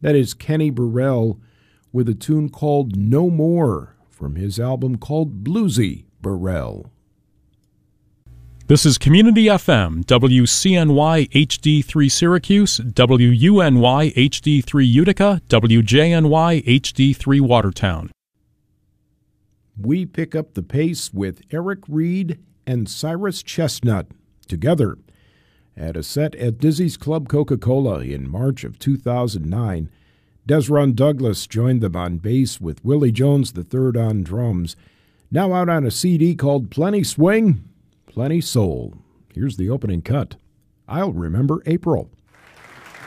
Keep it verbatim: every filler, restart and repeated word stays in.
That is Kenny Burrell with a tune called No More from his album called Bluesy Burrell. This is Community F M, W C N Y H D three Syracuse, W U N Y H D three Utica, W J N Y H D three Watertown. We pick up the pace with Eric Reed and Cyrus Chestnut together at a set at Dizzy's Club Coca-Cola in March of two thousand nine. Desron Douglas joined them on bass with Willie Jones the third on drums. Now out on a C D called Plenty Swing, Plenty Soul. Here's the opening cut. I'll Remember April.